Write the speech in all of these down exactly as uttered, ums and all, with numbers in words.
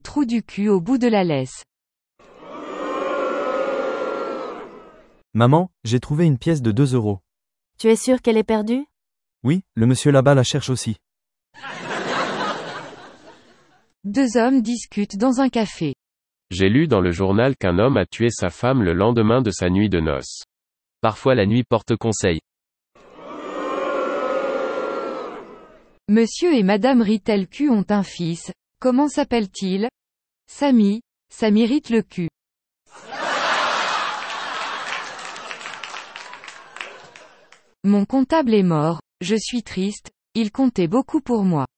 trou du cul au bout de la laisse. Maman, j'ai trouvé une pièce de deux euros. Tu es sûr qu'elle est perdue? Oui, le monsieur là-bas la cherche aussi. Deux hommes discutent dans un café. J'ai lu dans le journal qu'un homme a tué sa femme le lendemain de sa nuit de noces. Parfois la nuit porte conseil. Monsieur et Madame Rittel Q ont un fils. Comment s'appelle-t-il? Samy. Ça m'irrite le cul. Mon comptable est mort. Je suis triste. Il comptait beaucoup pour moi.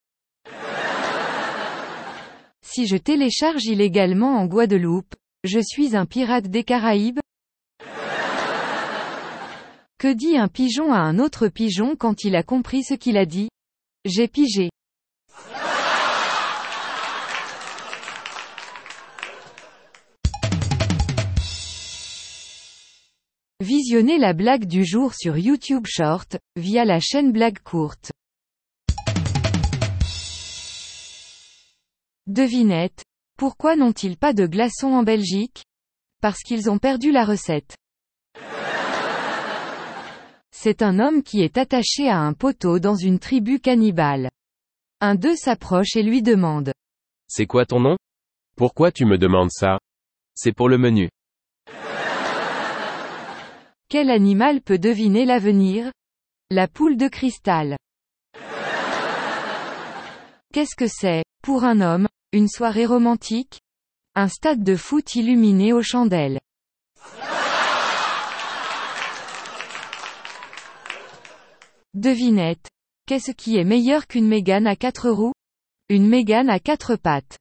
Si je télécharge illégalement en Guadeloupe, je suis un pirate des Caraïbes? Que dit un pigeon à un autre pigeon quand il a compris ce qu'il a dit? J'ai pigé. Visionnez la blague du jour sur YouTube Short, via la chaîne Blague Courte. Devinette. Pourquoi n'ont-ils pas de glaçons en Belgique? Parce qu'ils ont perdu la recette. C'est un homme qui est attaché à un poteau dans une tribu cannibale. Un d'eux s'approche et lui demande. C'est quoi ton nom? Pourquoi tu me demandes ça? C'est pour le menu. Quel animal peut deviner l'avenir? La poule de cristal. Qu'est-ce que c'est, pour un homme, une soirée romantique? Un stade de foot illuminé aux chandelles. Devinette. Qu'est-ce qui est meilleur qu'une Mégane à quatre roues? Une Mégane à quatre pattes.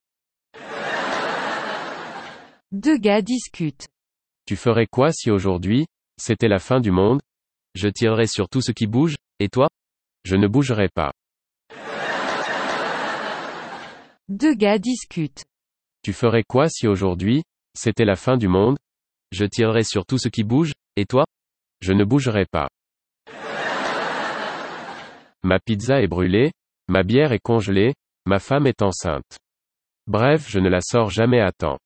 Deux gars discutent. Tu ferais quoi si aujourd'hui, c'était la fin du monde? Je tirerais sur tout ce qui bouge, et toi? Je ne bougerais pas. Deux gars discutent. Tu ferais quoi si aujourd'hui, c'était la fin du monde? Je tirerais sur tout ce qui bouge, et toi? Je ne bougerais pas. Ma pizza est brûlée, ma bière est congelée, ma femme est enceinte. Bref, je ne la sors jamais à temps.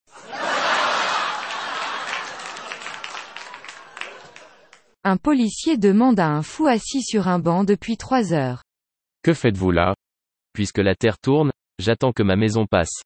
Un policier demande à un fou assis sur un banc depuis trois heures. Que faites-vous là? Puisque la terre tourne, j'attends que ma maison passe.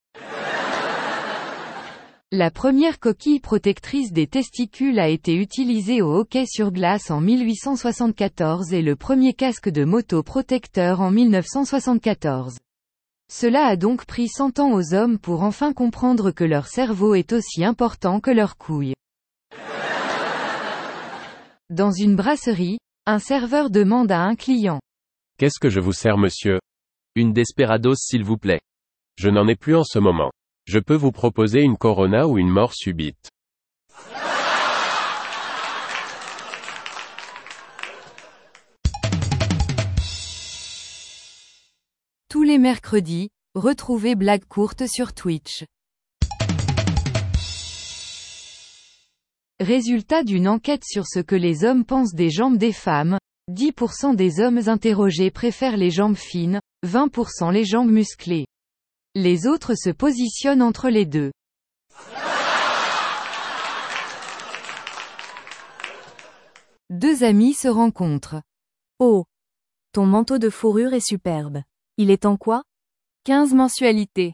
La première coquille protectrice des testicules a été utilisée au hockey sur glace en mille huit cent soixante-quatorze et le premier casque de moto protecteur en mille neuf cent soixante-quatorze. Cela a donc pris cent ans aux hommes pour enfin comprendre que leur cerveau est aussi important que leurs couilles. Dans une brasserie, un serveur demande à un client. Qu'est-ce que je vous sers, monsieur? Une Desperados, s'il vous plaît. Je n'en ai plus en ce moment. Je peux vous proposer une Corona ou une mort subite. Tous les mercredis, retrouvez Blague Courte sur Twitch. Résultat d'une enquête sur ce que les hommes pensent des jambes des femmes, dix pour cent des hommes interrogés préfèrent les jambes fines, vingt pour cent les jambes musclées. Les autres se positionnent entre les deux. Deux amis se rencontrent. Oh! Ton manteau de fourrure est superbe. Il est en quoi? quinze mensualités.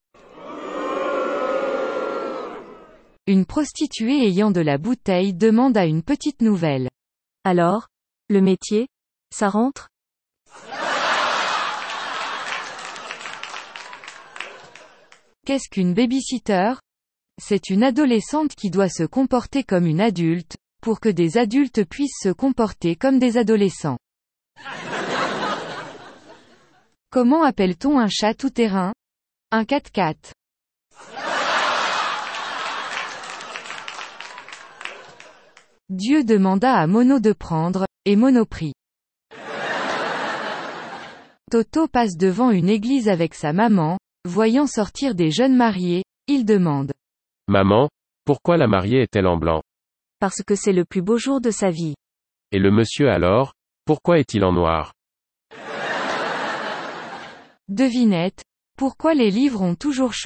Une prostituée ayant de la bouteille demande à une petite nouvelle. Alors? Le métier? Ça rentre? Qu'est-ce qu'une babysitter? C'est une adolescente qui doit se comporter comme une adulte, pour que des adultes puissent se comporter comme des adolescents. Comment appelle-t-on un chat tout-terrain? Un quatre-quatre. Dieu demanda à Mono de prendre, et Mono prit. Toto passe devant une église avec sa maman, voyant sortir des jeunes mariés, il demande. Maman, pourquoi la mariée est-elle en blanc? Parce que c'est le plus beau jour de sa vie. Et le monsieur alors, pourquoi est-il en noir? Devinette. Pourquoi les livres ont toujours chaud?